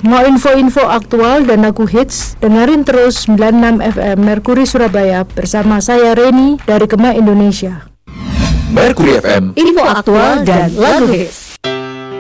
Mau info-info aktual dan lagu hits? Dengerin terus 96 FM Merkuri Surabaya bersama saya Reni dari Kema Indonesia. Merkuri FM, info aktual dan lagu hits.